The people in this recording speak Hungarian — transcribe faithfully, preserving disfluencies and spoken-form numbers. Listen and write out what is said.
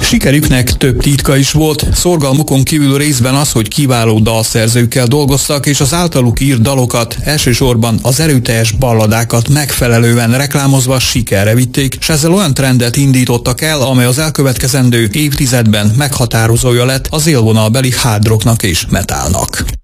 Sikerüknek több titka is volt, szorgalmukon kívül részben az, hogy kiváló dalszerzőkkel dolgoztak, és az általuk írt dalokat, elsősorban az erőteljes balladákat megfelelően reklámozva sikerre vitték, s ezzel olyan trendet indítottak el, amely az elkövetkezendő évtizedben meghatározója lett az élvonalbeli hard rocknak és metalnak.